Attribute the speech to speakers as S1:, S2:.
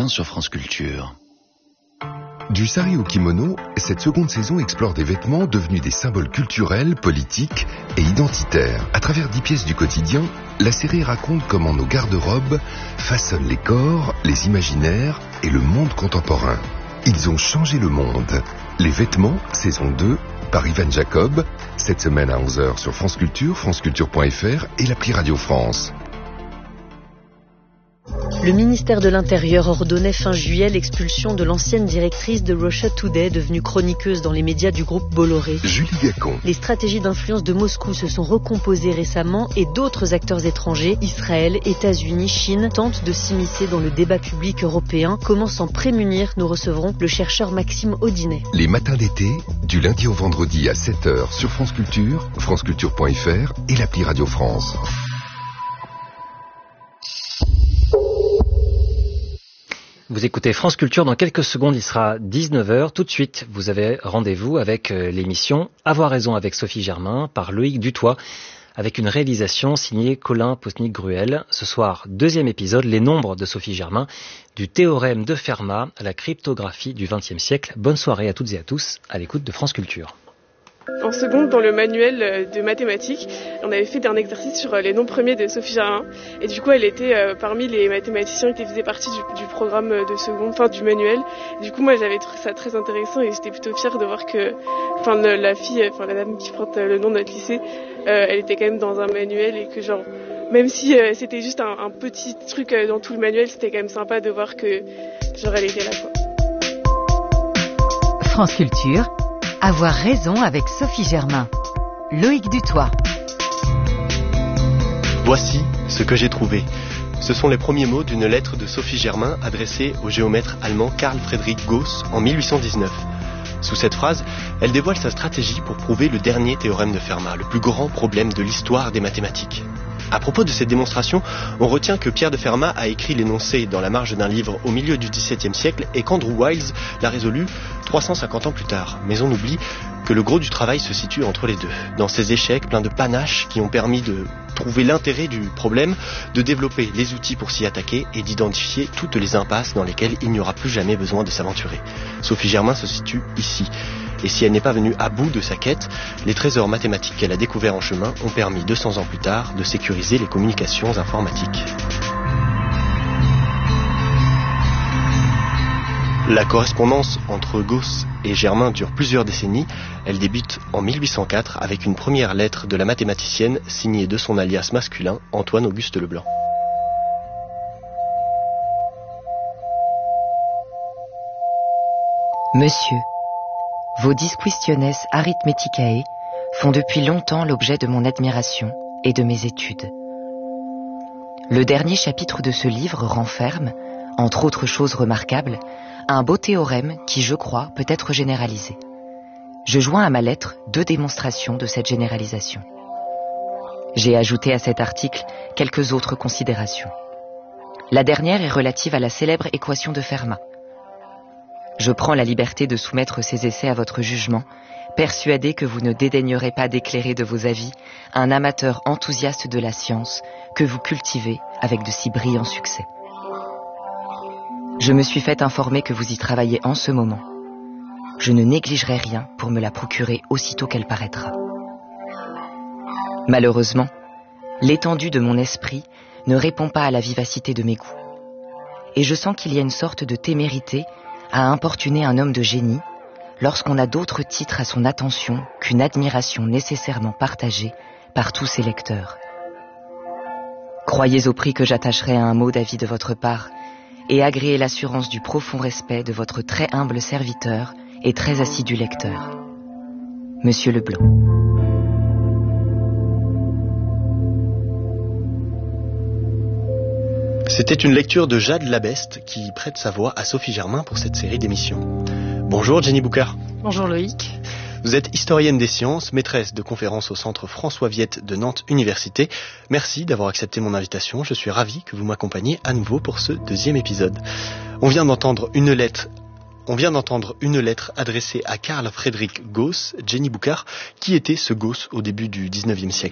S1: quotidien sur France Culture.
S2: Du sari au kimono, cette seconde saison explore des vêtements devenus des symboles culturels, politiques et identitaires. À travers 10 pièces du quotidien, la série raconte comment nos garde-robes façonnent les corps, les imaginaires et le monde contemporain. Ils ont changé le monde. Les vêtements, saison 2, par Ivan Jacob, cette semaine à 11h sur France Culture, franceculture.fr et l'appli Radio France.
S3: Le ministère de l'Intérieur ordonnait fin juillet l'expulsion de l'ancienne directrice de Russia Today, devenue chroniqueuse dans les médias du groupe Bolloré.
S2: Julie Gacon.
S3: Les stratégies d'influence de Moscou se sont recomposées récemment et d'autres acteurs étrangers, Israël, États-Unis, Chine, tentent de s'immiscer dans le débat public européen. Comment s'en prémunir? Nous recevrons le chercheur Maxime Audinet.
S2: Les matins d'été, du lundi au vendredi à 7h sur France Culture, franceculture.fr et l'appli Radio France.
S4: Vous écoutez France Culture, dans quelques secondes il sera 19h. Tout de suite, vous avez rendez-vous avec l'émission Avoir raison avec Sophie Germain par Loïc Dutoit, avec une réalisation signée Colin Posnick-Gruel. Ce soir, deuxième épisode, les nombres de Sophie Germain, du théorème de Fermat à la cryptographie du XXe siècle. Bonne soirée à toutes et à tous, à l'écoute de France Culture.
S5: En seconde, dans le manuel de mathématiques, on avait fait un exercice sur les nombres premiers de Sophie Germain. Et du coup, elle était parmi les mathématiciens qui faisaient partie du programme de seconde, enfin du manuel. Et du coup, moi, j'avais trouvé ça très intéressant et j'étais plutôt fière de voir que, la dame qui porte le nom de notre lycée, elle était quand même dans un manuel et que genre, même si c'était juste un petit truc dans tout le manuel, c'était quand même sympa de voir que, genre, elle était là, quoi.
S6: France Culture. Avoir raison avec Sophie Germain. Loïc Dutoit.
S7: Voici ce que j'ai trouvé. Ce sont les premiers mots d'une lettre de Sophie Germain adressée au géomètre allemand Carl Friedrich Gauss en 1819. Sous cette phrase, elle dévoile sa stratégie pour prouver le dernier théorème de Fermat, le plus grand problème de l'histoire des mathématiques. À propos de cette démonstration, on retient que Pierre de Fermat a écrit l'énoncé dans la marge d'un livre au milieu du XVIIe siècle et qu'Andrew Wiles l'a résolu 350 ans plus tard. Mais on oublie que le gros du travail se situe entre les deux, dans ces échecs pleins de panache qui ont permis de trouver l'intérêt du problème, de développer les outils pour s'y attaquer et d'identifier toutes les impasses dans lesquelles il n'y aura plus jamais besoin de s'aventurer. Sophie Germain se situe ici. Et si elle n'est pas venue à bout de sa quête, les trésors mathématiques qu'elle a découverts en chemin ont permis 200 ans plus tard de sécuriser les communications informatiques. La correspondance entre Gauss et Germain dure plusieurs décennies. Elle débute en 1804 avec une première lettre de la mathématicienne signée de son alias masculin, Antoine-Auguste Leblanc.
S8: Monsieur, vos Disquistiones Arithmeticae font depuis longtemps l'objet de mon admiration et de mes études. Le dernier chapitre de ce livre renferme, entre autres choses remarquables, un beau théorème qui, je crois, peut être généralisé. Je joins à ma lettre 2 démonstrations de cette généralisation. J'ai ajouté à cet article quelques autres considérations. La dernière est relative à la célèbre équation de Fermat. Je prends la liberté de soumettre ces essais à votre jugement, persuadé que vous ne dédaignerez pas d'éclairer de vos avis un amateur enthousiaste de la science que vous cultivez avec de si brillants succès. Je me suis fait informer que vous y travaillez en ce moment. Je ne négligerai rien pour me la procurer aussitôt qu'elle paraîtra. Malheureusement, l'étendue de mon esprit ne répond pas à la vivacité de mes goûts. Et je sens qu'il y a une sorte de témérité à importuner un homme de génie lorsqu'on a d'autres titres à son attention qu'une admiration nécessairement partagée par tous ses lecteurs. Croyez au prix que j'attacherai à un mot d'avis de votre part et agréez l'assurance du profond respect de votre très humble serviteur et très assidu lecteur. Monsieur Leblanc.
S7: C'était une lecture de Jade Labeste qui prête sa voix à Sophie Germain pour cette série d'émissions. Bonjour Jenny Bouker.
S3: Bonjour Loïc.
S7: Vous êtes historienne des sciences, maîtresse de conférences au centre François Viette de Nantes Université. Merci d'avoir accepté mon invitation. Je suis ravi que vous m'accompagniez à nouveau pour ce 2e épisode. On vient d'entendre une lettre adressée à Carl Friedrich Gauss. Jenny Bouker, qui était ce Gauss au début du 19e siècle?